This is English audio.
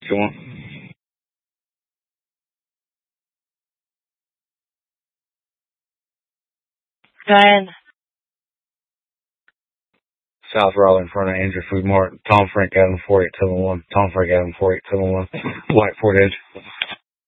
2-1. Ryan. South Raleigh in front of Andrew Food Mart. Tom Frank Adam 48 1. Tom Frank Adam 48 1. White Ford Edge.